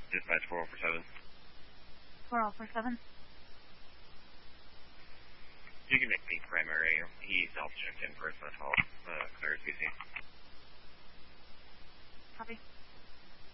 Dispatch 4047. 4047. You can make me primary. He self-checked in for his phone